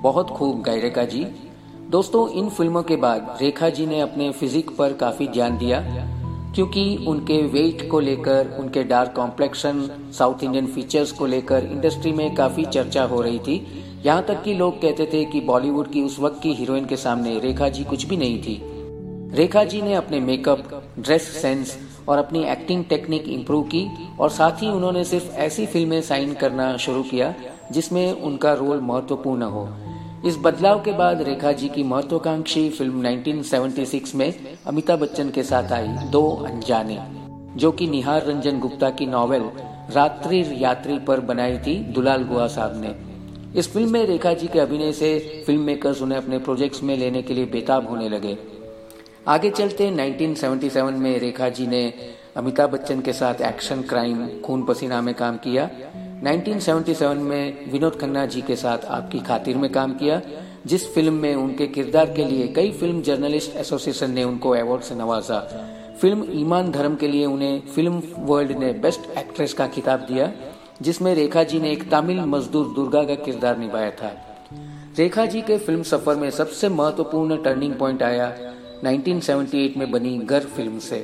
बहुत खूब गाई रेखा जी। दोस्तों, इन फिल्मों के बाद रेखा जी ने अपने फिजिक पर काफी ध्यान दिया, क्योंकि उनके वेट को लेकर, उनके dark complexion, south Indian features को लेकर इंडस्ट्री में काफी चर्चा हो रही थी। यहाँ तक कि लोग कहते थे कि बॉलीवुड की उस वक्त की हीरोइन के सामने रेखा जी कुछ भी नहीं थी। रेखा जी ने अपने मेकअप, ड्रेस सेंस और अपनी एक्टिंग टेक्निक इम्प्रूव की और साथ ही उन्होंने सिर्फ ऐसी फिल्में साइन करना शुरू किया जिसमें उनका रोल महत्वपूर्ण हो। इस बदलाव के बाद रेखा जी की महत्वाकांक्षी फिल्म 1976 में अमिताभ बच्चन के साथ आई दो अनजाने, जो कि निहार रंजन गुप्ता की नॉवेल रात्रि यात्री पर बनाई थी दुलाल गुहा साहब ने। इस फिल्म में रेखा जी के अभिनय से फिल्म मेकर्स उन्हें अपने प्रोजेक्ट्स में लेने के लिए बेताब होने लगे। आगे चलते 1977 में रेखा जी ने अमिताभ बच्चन के साथ एक्शन क्राइम खून पसीना में काम किया। 1977 में विनोद खन्ना जी के साथ आपकी खातिर में काम किया, जिस फिल्म में उनके किरदार के लिए कई फिल्म जर्नलिस्ट एसोसिएशन ने उनको अवार्ड से नवाजा। फिल्म ईमान धर्म के लिए उन्हें फिल्म वर्ल्ड ने बेस्ट एक्ट्रेस का खिताब दिया, जिसमें रेखा जी ने एक तमिल मजदूर दुर्गा का किरदार निभाया था। रेखा जी के फिल्म सफर में सबसे महत्वपूर्ण टर्निंग पॉइंट आया 1978 में बनी गर फिल्म से।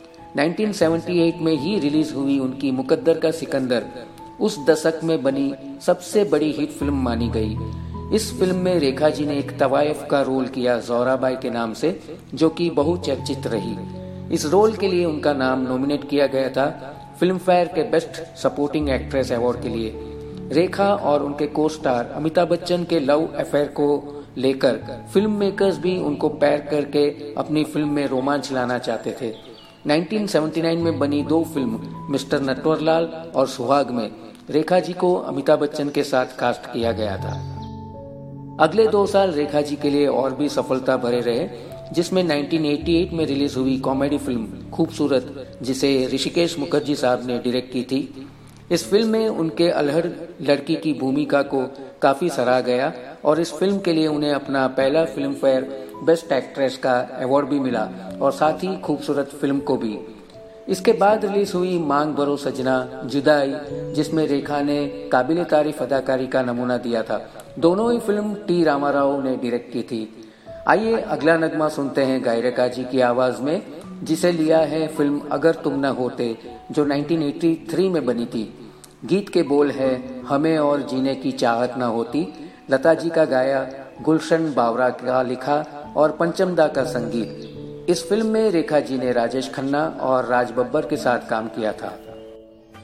1978 में ही रिलीज हुई उनकी मुकद्दर का सिकंदर उस दशक में बनी सबसे बड़ी हिट फिल्म मानी गई। इस फिल्म में रेखा जी ने एक तवायफ का रोल किया जोराबाई के नाम से, जो कि बहुचर्चित रही। इस रोल के लिए उनका नाम नॉमिनेट किया गया था फिल्म फेयर के बेस्ट सपोर्टिंग एक्ट्रेस अवार्ड के लिए। रेखा और उनके को स्टार अमिताभ बच्चन के लव अफेयर को लेकर फिल्म मेकर्स भी उनको पैर करके अपनी फिल्म में रोमांच लाना चाहते थे। 1979 में बनी दो फिल्म मिस्टर नटवरलाल और सुहाग में रेखा जी को अमिताभ बच्चन के साथ कास्ट किया गया था। अगले 2 साल रेखा जी के लिए और भी सफलता भरे रहे, जिसमें 1988 में रिलीज हुई कॉमेडी फिल्म खूबसूरत, जिसे ऋषिकेश मुखर्जी साहब ने डायरेक्ट की थी। इस फिल्म में उनके अल्हड़ लड़की की भूमिका को काफी सराहा गया और इस फिल्म के लिए उन्हें अपना पहला फिल्म फेयर बेस्ट एक्ट्रेस का अवार्ड भी मिला और साथ ही खूबसूरत फिल्म को भी। इसके बाद रिलीज हुई मांग भरो सजना, जुदाई, जिसमें रेखा ने काबिल तारीफ अदाकारी का नमूना दिया था। दोनों ही फिल्म टी रामाराव ने डायरेक्ट की थी। आइए अगला नगमा सुनते हैं गाई रेखा जी की आवाज में, जिसे लिया है फिल्म अगर तुम न होते, जो 1983 में बनी थी। गीत के बोल है हमें और जीने की चाहत न होती, लता जी का गाया, गुलशन बावरा का लिखा और पंचम दा का संगीत। इस फिल्म में रेखा जी ने राजेश खन्ना और राज बब्बर के साथ काम किया था।